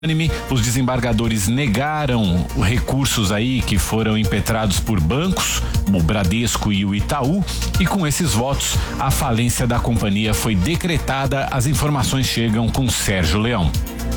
Os desembargadores negaram recursos aí que foram impetrados por bancos, o Bradesco e o Itaú, e com esses votos a falência da companhia foi decretada. As informações chegam com Sérgio Leão.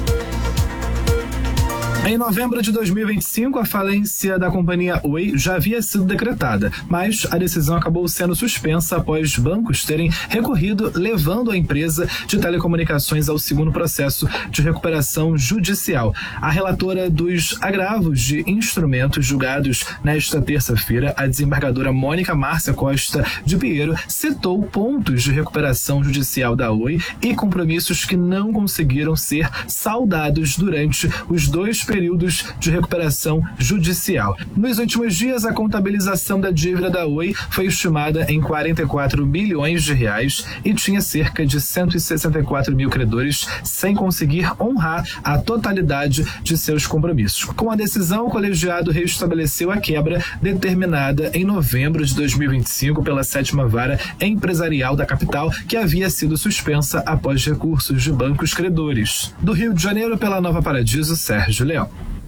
Em novembro de 2025, a falência da companhia Oi já havia sido decretada, mas a decisão acabou sendo suspensa após bancos terem recorrido, levando a empresa de telecomunicações ao segundo processo de recuperação judicial. A relatora dos agravos de instrumentos julgados nesta terça-feira, a desembargadora Mônica Márcia Costa de Pinheiro, citou pontos de recuperação judicial da Oi e compromissos que não conseguiram ser saldados durante os dois períodos de recuperação judicial. Nos últimos dias, a contabilização da dívida da Oi foi estimada em 44 bilhões de reais e tinha cerca de 164 mil credores sem conseguir honrar a totalidade de seus compromissos. Com a decisão, o colegiado reestabeleceu a quebra determinada em novembro de 2025 pela 7ª Vara Empresarial da capital, que havia sido suspensa após recursos de bancos credores. Do Rio de Janeiro, pela Nova Paradiso, Sérgio Leão.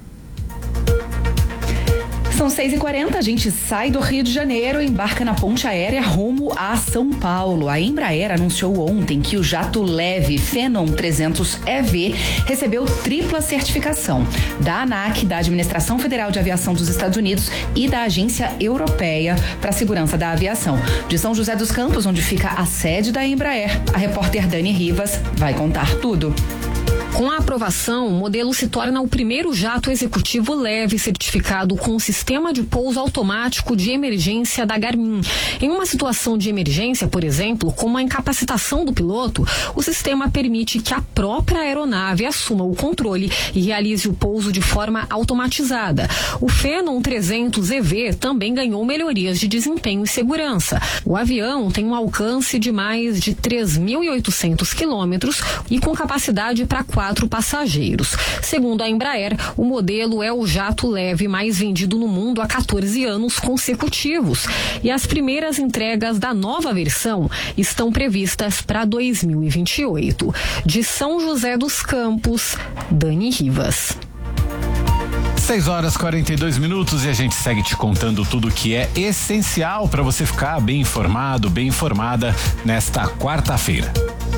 São 6h40, a gente sai do Rio de Janeiro e embarca na ponte aérea rumo a São Paulo. A Embraer anunciou ontem que o jato leve Phenom 300 EV recebeu tripla certificação da ANAC, da Administração Federal de Aviação dos Estados Unidos e da Agência Europeia para a Segurança da Aviação. De São José dos Campos, onde fica a sede da Embraer, a repórter Dani Rivas vai contar tudo. Com a aprovação, o modelo se torna o primeiro jato executivo leve certificado com um sistema de pouso automático de emergência da Garmin. Em uma situação de emergência, por exemplo, como a incapacitação do piloto, o sistema permite que a própria aeronave assuma o controle e realize o pouso de forma automatizada. O Phenom 300 EV também ganhou melhorias de desempenho e segurança. O avião tem um alcance de mais de 3.800 quilômetros e com capacidade para 4 passageiros. Segundo a Embraer, o modelo é o jato leve mais vendido no mundo há 14 anos consecutivos e as primeiras entregas da nova versão estão previstas para 2028. De São José dos Campos, Dani Rivas. 6h42 e a gente segue te contando tudo que é essencial para você ficar bem informado, bem informada nesta quarta-feira.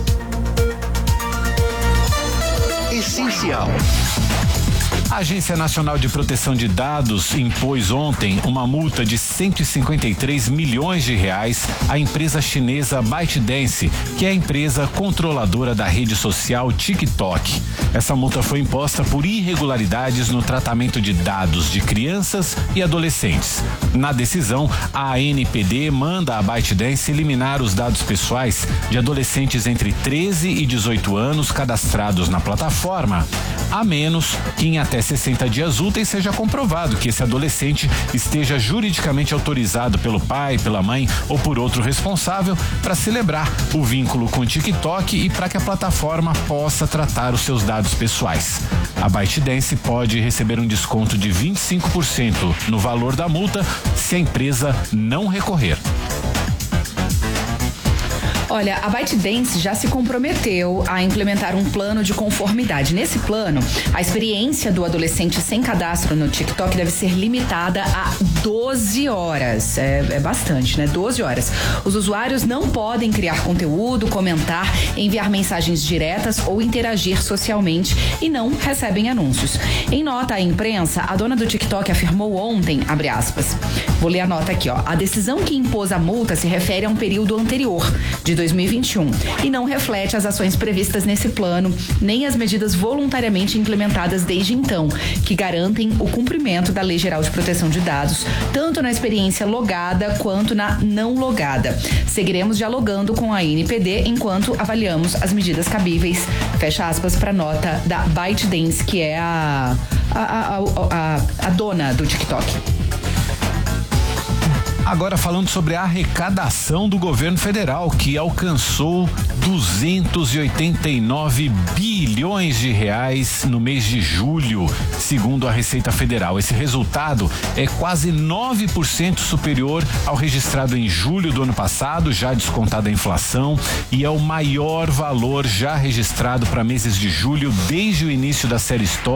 Essencial. A Agência Nacional de Proteção de Dados impôs ontem uma multa de 153 milhões de reais à empresa chinesa ByteDance, que é a empresa controladora da rede social TikTok. Essa multa foi imposta por irregularidades no tratamento de dados de crianças e adolescentes. Na decisão, a ANPD manda a ByteDance eliminar os dados pessoais de adolescentes entre 13 e 18 anos cadastrados na plataforma, a menos que em até 60 dias úteis seja comprovado que esse adolescente esteja juridicamente autorizado pelo pai, pela mãe ou por outro responsável para celebrar o vínculo com o TikTok e para que a plataforma possa tratar os seus dados pessoais. A ByteDance pode receber um desconto de 25% no valor da multa se a empresa não recorrer. Olha, a ByteDance já se comprometeu a implementar um plano de conformidade. Nesse plano, a experiência do adolescente sem cadastro no TikTok deve ser limitada a 12 horas. É bastante, né? 12 horas. Os usuários não podem criar conteúdo, comentar, enviar mensagens diretas ou interagir socialmente e não recebem anúncios. Em nota à imprensa, a dona do TikTok afirmou ontem, abre aspas, vou ler a nota aqui, ó. A decisão que impôs a multa se refere a um período anterior, de 2021, e não reflete as ações previstas nesse plano, nem as medidas voluntariamente implementadas desde então, que garantem o cumprimento da Lei Geral de Proteção de Dados, tanto na experiência logada quanto na não logada. Seguiremos dialogando com a ANPD enquanto avaliamos as medidas cabíveis, fecha aspas, para a nota da ByteDance, que é a dona do TikTok. Agora falando sobre a arrecadação do governo federal, que alcançou 289 bilhões de reais no mês de julho, segundo a Receita Federal. Esse resultado é quase 9% superior ao registrado em julho do ano passado, já descontada a inflação, e é o maior valor já registrado para meses de julho desde o início da série histórica.